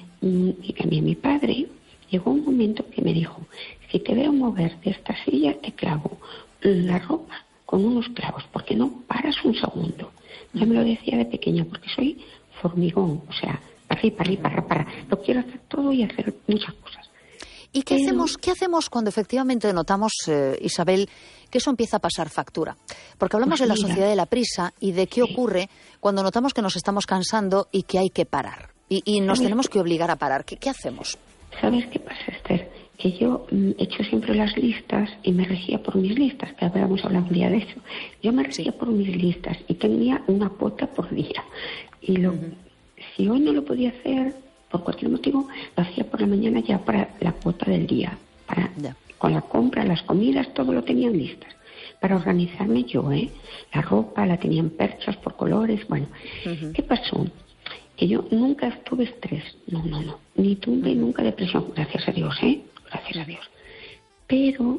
G: y también mi padre, llegó un momento que me dijo, si te veo mover de esta silla, te clavo la ropa con unos clavos, porque no paras un segundo. Ya me lo decía de pequeña, porque soy formigón, o sea, para arriba, para. Lo quiero hacer todo y hacer muchas cosas.
B: ¿Y qué hacemos cuando efectivamente notamos, Isabel, que eso empieza a pasar factura? Porque hablamos de la sociedad de la prisa y de qué ocurre cuando notamos que nos estamos cansando y que hay que parar. Y nos tenemos que obligar a parar. ¿Qué hacemos?
G: ¿Sabes qué pasa, Esther? Que yo he hecho siempre las listas y me regía por mis listas, que habíamos hablado un día de eso. Yo me regía por mis listas y tenía una cuota por día. Y si hoy no lo podía hacer, por cualquier motivo, lo hacía por la mañana ya para la cuota del día. Con la compra, las comidas, todo lo tenían listas. Para organizarme yo, la ropa la tenía en perchas por colores. Bueno, ¿qué pasó? Que yo nunca tuve estrés. No. Ni tuve nunca depresión. Gracias a Dios, Gracias a Dios. Pero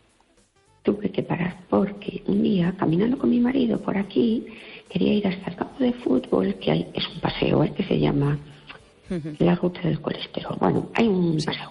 G: tuve que parar porque un día, caminando con mi marido por aquí, quería ir hasta el campo de fútbol, que es un paseo, que se llama la ruta del colesterol. Bueno, hay un paseo.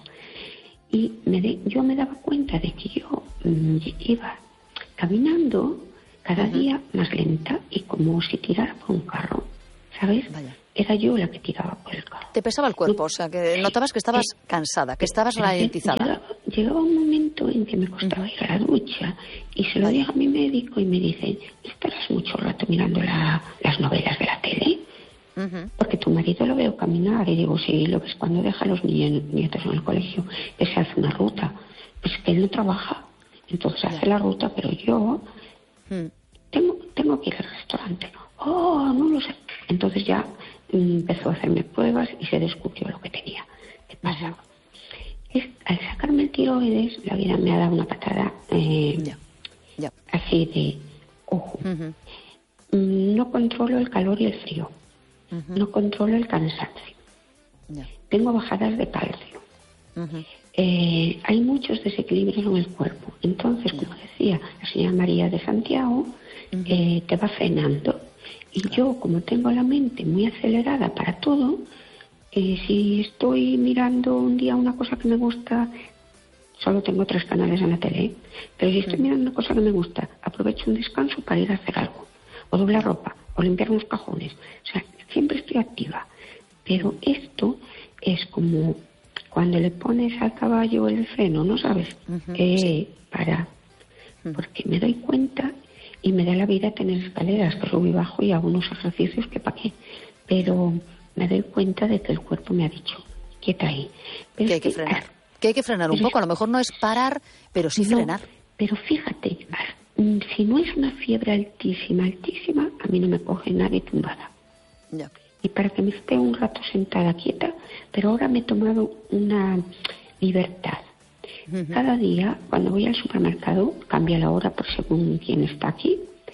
G: Y yo me daba cuenta de que yo iba caminando cada día más lenta y como si tirara por un carro, ¿sabes? Vaya. Era yo la que tiraba por el carro.
B: Te pesaba el cuerpo, o sea, que notabas que estabas cansada, que estabas ralentizada.
G: Llegaba un momento en que me costaba ir a la ducha y se lo dije a mi médico y me dice, ¿estarás mucho rato mirando las novelas de la tele? Porque tu marido lo veo caminar. Y digo, sí, lo ves cuando deja a los nietos en el colegio, que se hace una ruta. Pues que él no trabaja, entonces hace la ruta, pero yo tengo que ir al restaurante. Oh, no lo sé. Entonces ya empezó a hacerme pruebas y se descubrió lo que tenía. ¿Qué pasa? Al sacarme el tiroides, la vida me ha dado una patada así de ojo. No controlo el calor y el frío. No controlo el cansancio. Tengo bajadas de calcio. Hay muchos desequilibrios en el cuerpo. Entonces, como decía la señora María de Santiago, te va frenando. Y yo, como tengo la mente muy acelerada para todo, si estoy mirando un día una cosa que me gusta, solo tengo 3 canales en la tele, pero si estoy mirando una cosa que me gusta, aprovecho un descanso para ir a hacer algo, o doblar ropa, o limpiar unos cajones. O sea, siempre estoy activa. Pero esto es como cuando le pones al caballo el freno, ¿no sabes? Para. Porque me doy cuenta y me da la vida tener escaleras, que subo y bajo y hago unos ejercicios que para qué. Pero me doy cuenta de que el cuerpo me ha dicho, quieta ahí. Pero
B: que hay que frenar. Que hay que frenar un poco. A lo mejor no es parar, pero sí frenar.
G: Pero fíjate, si no es una fiebre altísima, a mí no me coge nadie tumbada.
B: Ya.
G: Y para que me esté un rato sentada quieta, pero ahora me he tomado una libertad. Cada día, cuando voy al supermercado, cambia la hora por según quién está aquí.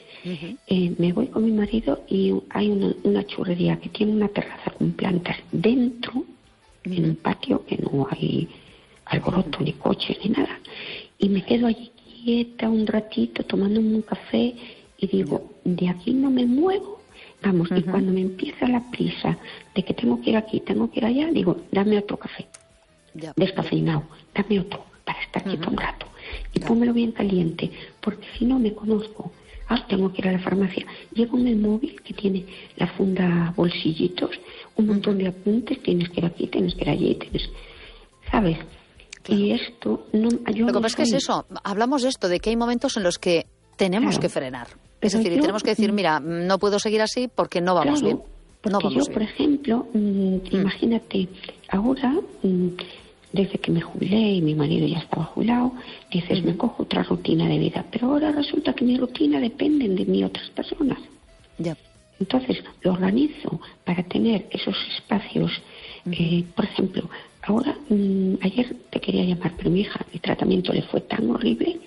G: Me voy con mi marido y hay una churrería que tiene una terraza con plantas dentro, en un patio que no hay alboroto, ni coche, ni nada. Y me quedo allí quieta un ratito, tomándome un café y digo, de aquí no me muevo. Vamos, y cuando me empieza la prisa de que tengo que ir aquí, tengo que ir allá, digo, dame otro café, descafeinado, dame otro, para estar quieto un rato. Y pónmelo bien caliente, porque si no me conozco. Tengo que ir a la farmacia. Llevo en el móvil que tiene la funda bolsillitos, un montón de apuntes, tienes que ir aquí, tienes que ir allí, ¿sabes? Claro. Y esto no...
B: Lo que pasa es que es eso, hablamos de esto, de que hay momentos en los que tenemos que frenar. Es decir, y tenemos que decir, mira, no puedo seguir así porque no vamos bien. No vamos
G: yo, por ejemplo, imagínate, ahora, desde que me jubilé y mi marido ya estaba jubilado, dices, me cojo otra rutina de vida. Pero ahora resulta que mi rutina dependen de mí otras personas.
B: Ya.
G: Entonces, lo organizo para tener esos espacios. Por ejemplo, ahora, ayer te quería llamar, pero mi hija, el tratamiento le fue tan horrible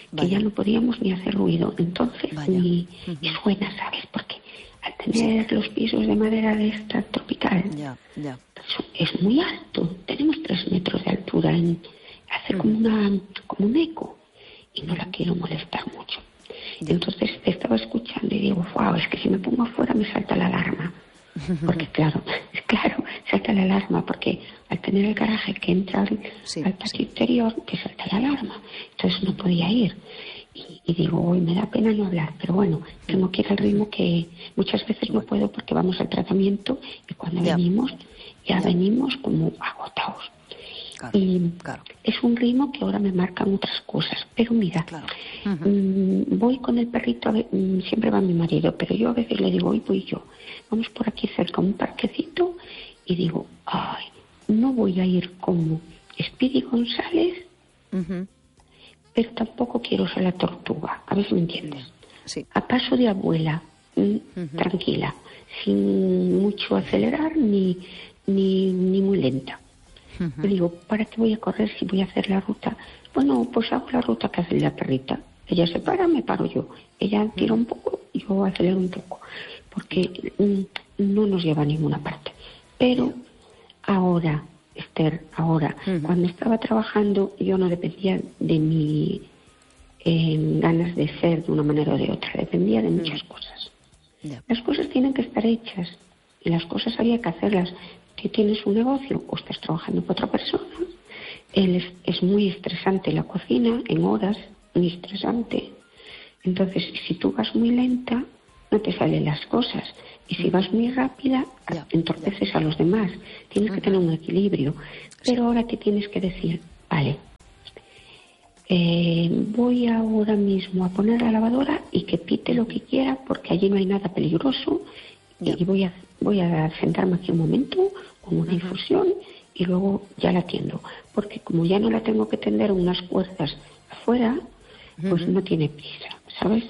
G: que ya no podíamos ni hacer ruido. Entonces, y suena, ¿sabes? Porque al tener los pisos de madera de esta tropical, es muy alto. Tenemos 3 metros de altura. Hace como un eco. Y no la quiero molestar mucho. Entonces te estaba escuchando y digo, wow, es que si me pongo afuera me salta la alarma. Porque claro, salta la alarma, porque al tener el garaje que entra al patio interior, te salta la alarma. Entonces no podía ir. Y digo, uy, me da pena no hablar, pero bueno, tengo que ir al ritmo que muchas veces no puedo porque vamos al tratamiento y cuando venimos como agotados. Es un ritmo que ahora me marcan otras cosas, pero mira, voy con el perrito, siempre va mi marido, pero yo a veces le digo, hoy voy yo, vamos por aquí cerca, un parquecito, y digo, ay, no voy a ir como Speedy González, pero tampoco quiero ser la tortuga, a ver si me entiendes. A paso de abuela, tranquila, sin mucho acelerar ni muy lenta. Le digo, ¿para qué voy a correr si voy a hacer la ruta? Bueno, pues hago la ruta que hace la perrita. Ella se para, me paro yo. Ella tira un poco, yo acelero un poco. Porque no nos lleva a ninguna parte. Pero ahora, Esther, cuando estaba trabajando, yo no dependía de mi ganas de ser de una manera o de otra. Dependía de muchas cosas. Las cosas tienen que estar hechas. Y las cosas había que hacerlas. Que tienes un negocio o estás trabajando para otra persona, es muy estresante la cocina, en horas, muy estresante. Entonces, si tú vas muy lenta, no te salen las cosas. Y si vas muy rápida, entorpeces a los demás. Tienes que tener un equilibrio. Pero ahora te tienes que decir, vale, voy ahora mismo a poner la lavadora y que pite lo que quiera porque allí no hay nada peligroso y voy a sentarme aquí un momento con una infusión y luego ya la atiendo. Porque como ya no la tengo que tender unas cuerdas afuera, pues no tiene prisa, ¿sabes?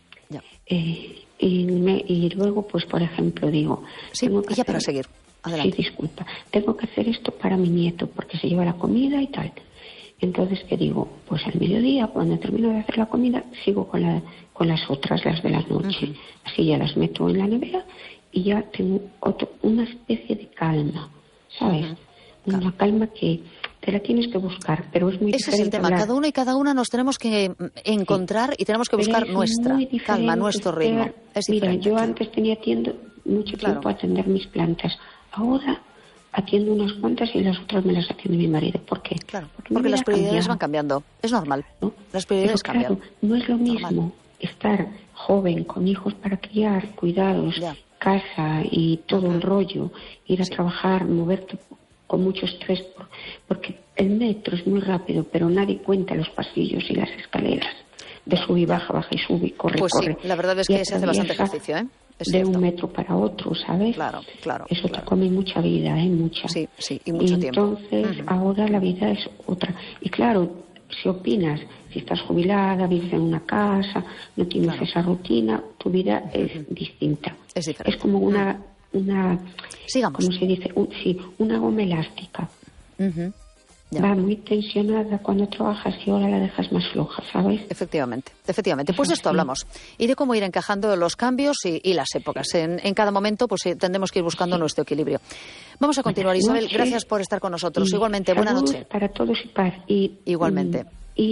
G: Y luego, pues por ejemplo, digo...
B: tengo que para seguir, adelante.
G: Sí, disculpa. Tengo que hacer esto para mi nieto porque se lleva la comida y tal. Entonces, ¿qué digo? Pues al mediodía, cuando termino de hacer la comida, sigo con las otras, las de la noche. Así ya las meto en la nevera y ya tengo una especie de calma, ¿sabes? Una calma que te la tienes que buscar, pero es muy
B: diferente. Ese es el tema, cada uno y cada una nos tenemos que encontrar y tenemos que buscar nuestra calma, nuestro ritmo. Es
G: mira, yo antes tenía mucho tiempo a atender mis plantas, ahora atiendo unas cuantas y las otras me las atiende mi marido. ¿Por qué?
B: Porque las prioridades van cambiando, es normal, ¿no? Las prioridades cambian.
G: No es lo mismo estar joven, con hijos para criar, cuidados, casa y todo el rollo, ir a trabajar, moverte con mucho estrés, porque el metro es muy rápido, pero nadie cuenta los pasillos y las escaleras de sube y baja, baja y sube, corre, corre.
B: Sí, la verdad es que se hace bastante ejercicio, ¿eh?
G: De un metro para otro, ¿sabes?
B: Claro.
G: Eso te come mucha vida, mucha.
B: Sí, y mucho tiempo.
G: Entonces, ahora la vida es otra. Y claro, si opinas, si estás jubilada, vives en una casa, no tienes esa rutina, tu vida es distinta.
B: Es diferente.
G: Es como una
B: sigamos.
G: ¿Cómo se dice? Una goma elástica. Va muy tensionada cuando trabajas y ahora la dejas más floja, ¿sabes?
B: Efectivamente. Pues de esto hablamos. Y de cómo ir encajando los cambios y las épocas. En cada momento pues tendremos que ir buscando nuestro equilibrio. Vamos a continuar, Isabel. Gracias por estar con nosotros. Igualmente, buena noche.
G: Para todos y paz.
B: Igualmente.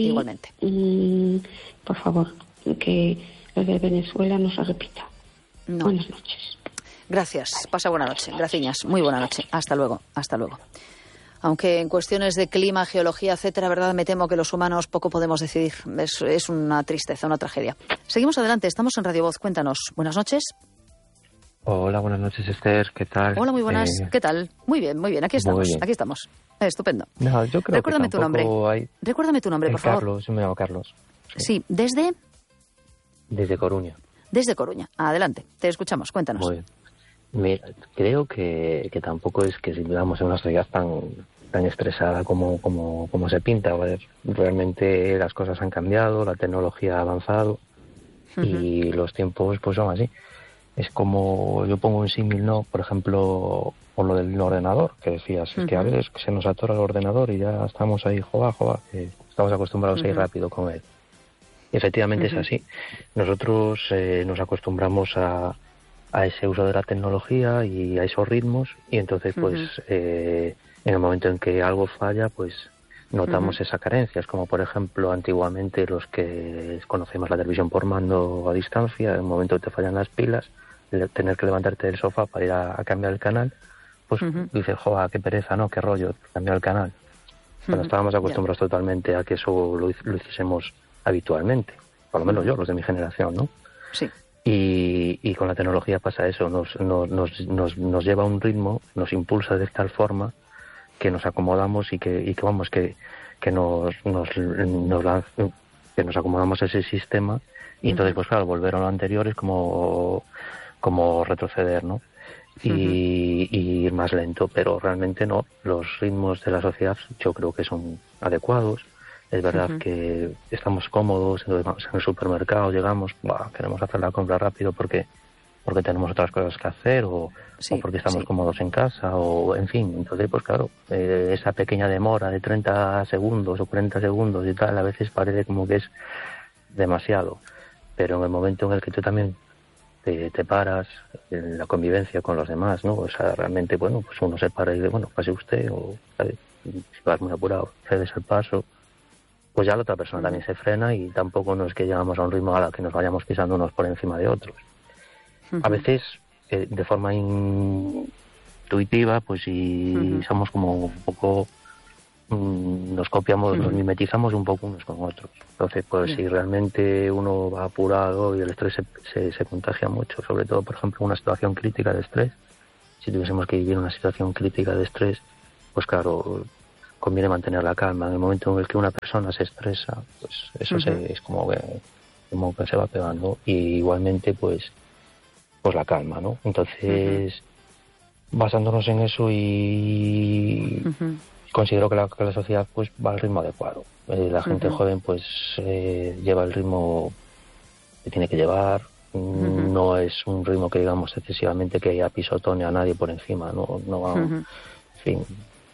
G: Por favor, que lo de Venezuela no se repita. Buenas noches.
B: Gracias. Pasa buena noche. Gracias. Muy buena noche. Hasta luego. Aunque en cuestiones de clima, geología, etcétera, verdad, me temo que los humanos poco podemos decidir. Es una tristeza, una tragedia. Seguimos adelante, estamos en Radio Voz. Cuéntanos. Buenas noches.
H: Hola, buenas noches, Esther. ¿Qué tal?
B: Hola, muy buenas. ¿Qué tal? Muy bien. Aquí estamos. Estupendo.
H: No, yo creo
B: Recuérdame tu nombre. Recuérdame tu nombre, por favor.
H: Carlos, yo me llamo Carlos.
B: Sí, ¿desde?
H: Desde Coruña.
B: Desde Coruña. Adelante, te escuchamos. Cuéntanos.
H: Muy bien. Mira, creo que tampoco es que vivamos en una sociedad tan estresada como se pinta. Realmente las cosas han cambiado, la tecnología ha avanzado y los tiempos pues son así. Es como, yo pongo un símil, ¿no? Por ejemplo, por lo del ordenador, que decías, es que a veces se nos atora el ordenador y ya estamos ahí, joba, que estamos acostumbrados a ir rápido con él. Efectivamente es así. Nosotros nos acostumbramos a ese uso de la tecnología y a esos ritmos, y entonces pues en el momento en que algo falla, pues notamos esa carencia. Es como, por ejemplo, antiguamente los que conocemos la televisión por mando a distancia, en el momento que te fallan las pilas, tener que levantarte del sofá para ir a cambiar el canal, pues dices, joder, qué pereza, ¿no? Qué rollo, cambiar el canal. Pero estábamos acostumbrados totalmente a que eso lo hiciésemos habitualmente, por lo menos yo, los de mi generación, ¿no?
B: Sí.
H: Y con la tecnología pasa eso, nos lleva a un ritmo, nos impulsa de tal forma que nos acomodamos y que nos acomodamos a ese sistema, y entonces pues claro, volver a lo anterior es como retroceder, ¿no? Y ir más lento, pero realmente no, los ritmos de la sociedad yo creo que son adecuados. Es verdad que estamos cómodos, entonces vamos en el supermercado, llegamos, queremos hacer la compra rápido porque tenemos otras cosas que hacer, o porque estamos cómodos en casa, o en fin. Entonces, pues claro, esa pequeña demora de 30 segundos o 40 segundos y tal, a veces parece como que es demasiado. Pero en el momento en el que tú también te paras, en la convivencia con los demás, ¿no? O sea, realmente, bueno, pues uno se para y dice, bueno, pase usted, o ¿sabes? Si vas muy apurado, cedes el paso, pues ya la otra persona también se frena, y tampoco no es que llegamos a un ritmo a la que nos vayamos pisando unos por encima de otros. A veces, de forma intuitiva, pues si somos como un poco, nos copiamos, nos mimetizamos un poco unos con otros. Entonces, pues si realmente uno va apurado y el estrés se contagia mucho, sobre todo, por ejemplo, una situación crítica de estrés, si tuviésemos que vivir una situación crítica de estrés, pues claro, conviene mantener la calma. En el momento en el que una persona se estresa, pues eso es como que se va pegando, y igualmente pues la calma, ¿no? Entonces, basándonos en eso, y considero que la sociedad pues va al ritmo adecuado. La gente joven pues lleva el ritmo que tiene que llevar. No es un ritmo que digamos excesivamente que apisotone a nadie por encima, no va, en fin.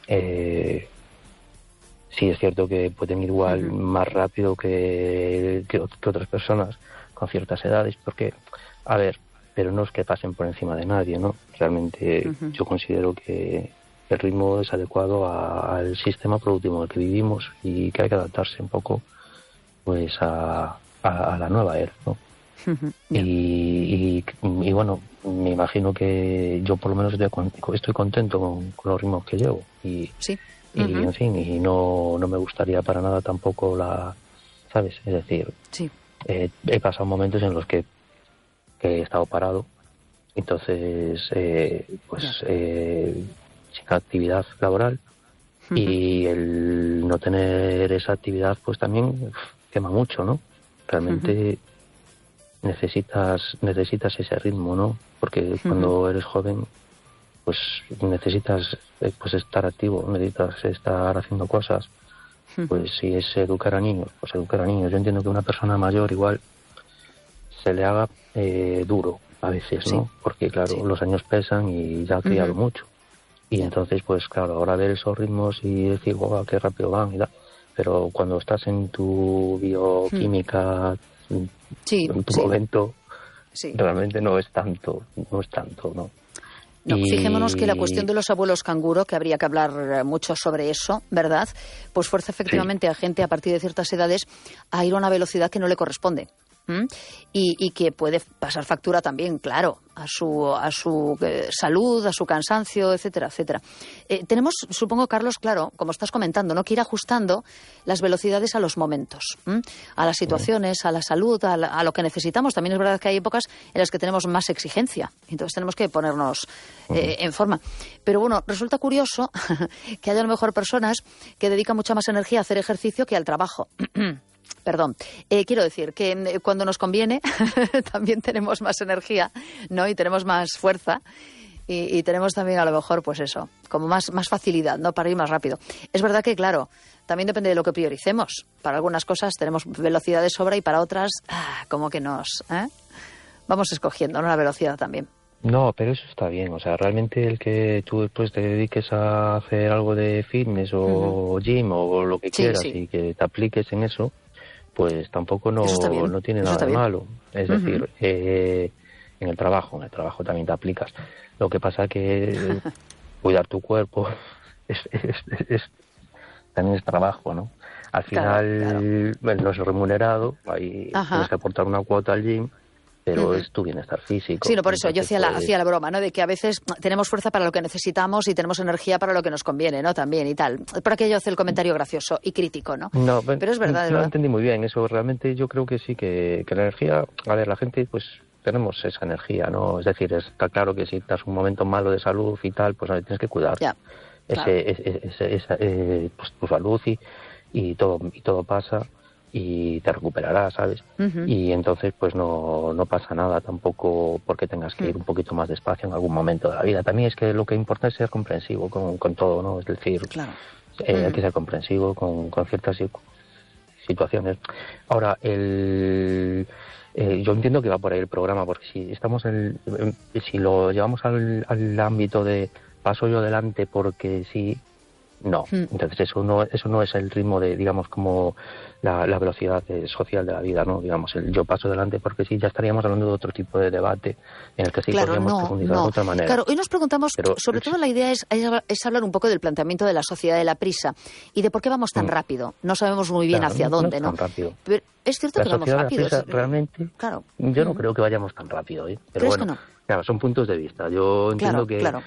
H: Sí es cierto que pueden ir igual más rápido que otras personas con ciertas edades, porque, a ver, pero no es que pasen por encima de nadie, ¿no? Realmente yo considero que el ritmo es adecuado al sistema productivo en el que vivimos, y que hay que adaptarse un poco pues a la nueva era, ¿no? Y bueno, me imagino que yo por lo menos estoy contento con los ritmos que llevo, y en fin, y no me gustaría para nada tampoco ¿sabes? Es decir, he pasado momentos en los que he estado parado, entonces sin actividad laboral, y el no tener esa actividad pues también quema mucho, ¿no? Realmente necesitas ese ritmo, ¿no? Porque cuando eres joven pues necesitas pues estar activo, necesitas estar haciendo cosas. Pues si es educar a niños, pues educar a niños. Yo entiendo que una persona mayor igual se le haga duro a veces, ¿no? Porque claro, los años pesan y ya ha criado mucho. Y entonces, pues claro, ahora ver esos ritmos y decir, wow, qué rápido van y tal. Pero cuando estás en tu bioquímica, en tu momento, realmente no es tanto, ¿no?
B: No, fijémonos que la cuestión de los abuelos canguro, que habría que hablar mucho sobre eso, ¿verdad? Pues fuerza efectivamente a gente a partir de ciertas edades a ir a una velocidad que no le corresponde. Y que puede pasar factura también, claro, a su salud, a su cansancio, etcétera, etcétera. Tenemos, supongo, Carlos, claro, como estás comentando, ¿no?, que ir ajustando las velocidades a los momentos, a las situaciones, a la salud, a lo que necesitamos. También es verdad que hay épocas en las que tenemos más exigencia, entonces tenemos que ponernos en forma. Pero bueno, resulta curioso que haya a lo mejor personas que dedican mucha más energía a hacer ejercicio que al trabajo. Perdón, quiero decir que cuando nos conviene también tenemos más energía, ¿no? Y tenemos más fuerza y tenemos también a lo mejor, pues eso, como más facilidad, ¿no?, para ir más rápido. Es verdad que, claro, también depende de lo que prioricemos. Para algunas cosas tenemos velocidad de sobra y para otras, como que vamos escogiendo, ¿no?, la velocidad también.
H: No, pero eso está bien. O sea, realmente el que tú después te dediques a hacer algo de fitness o gym o lo que quieras y que te apliques en eso, pues tampoco no tiene nada de malo. Es decir, en el trabajo también te aplicas. Lo que pasa que cuidar tu cuerpo también es trabajo, ¿no? Al final no es remunerado, ahí tienes que aportar una cuota al gym, pero es tu bienestar físico.
B: Sí, no, por eso yo hacía la broma, ¿no? De que a veces tenemos fuerza para lo que necesitamos y tenemos energía para lo que nos conviene, ¿no? También y tal. Por aquello hace el comentario gracioso y crítico, ¿no?
H: No,
B: pero es verdad,
H: no lo entendí muy bien. Eso realmente yo creo que sí, que la energía... A ver, la gente, pues tenemos esa energía, ¿no? Es decir, está claro que si estás un momento malo de salud y tal, pues tienes que cuidar.
B: Ya, claro.
H: Pues tu salud y todo pasa y te recuperarás, ¿sabes? Y entonces pues no pasa nada tampoco porque tengas que ir un poquito más despacio en algún momento de la vida. También es que lo que importa es ser comprensivo con todo, ¿no? Es decir, hay que ser comprensivo con ciertas situaciones. Ahora, yo entiendo que va por ahí el programa, porque si lo llevamos al ámbito de paso yo delante porque sí, no. Entonces eso no es el ritmo de, digamos, como la velocidad social de la vida, ¿no? Digamos, el yo paso delante porque sí, ya estaríamos hablando de otro tipo de debate en el que sí podríamos profundizar de otra manera.
B: Claro, hoy nos preguntamos, sobre todo la idea es hablar un poco del planteamiento de la sociedad de la prisa y de por qué vamos tan rápido. No sabemos muy bien hacia dónde, ¿no?
H: Tan rápido.
B: Pero es cierto que vamos rápido.
H: La prisa, realmente, yo no creo que vayamos tan rápido, ¿eh? Pero
B: ¿crees
H: bueno,
B: que no?
H: Claro, son puntos de vista. Yo entiendo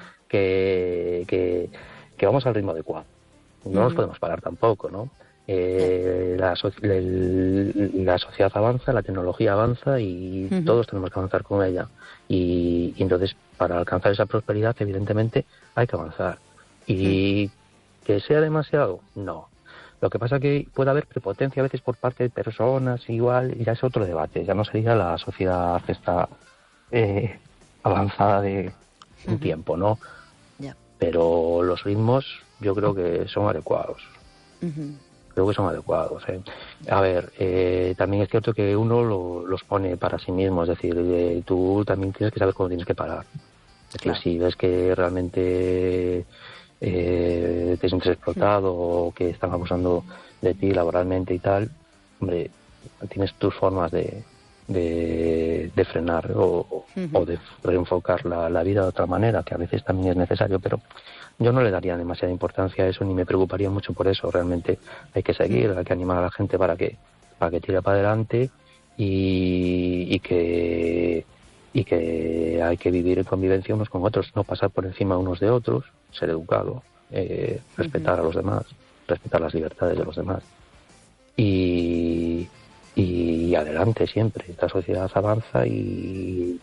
H: que vamos al ritmo adecuado. No nos podemos parar tampoco, ¿no? La sociedad avanza, la tecnología avanza y todos tenemos que avanzar con ella. Y entonces, para alcanzar esa prosperidad, evidentemente, hay que avanzar. Y que sea demasiado, no. Lo que pasa es que puede haber prepotencia a veces por parte de personas, igual, ya es otro debate. Ya no sería la sociedad esta avanzada de un tiempo, ¿no? Pero los ritmos yo creo que son adecuados. Creo que son adecuados. A ver, también es cierto que uno los pone para sí mismo, es decir, tú también tienes que saber cuándo tienes que parar. Es decir, si ves que realmente te sientes explotado o que están abusando de ti laboralmente y tal, hombre, tienes tus formas de frenar o de reenfocar la vida de otra manera, que a veces también es necesario, pero yo no le daría demasiada importancia a eso ni me preocuparía mucho por eso. Realmente hay que seguir, hay que animar a la gente para que tire para adelante y que hay que vivir en convivencia unos con otros, no pasar por encima unos de otros, ser educado, respetar a los demás, respetar las libertades de los demás y adelante siempre. Esta sociedad avanza y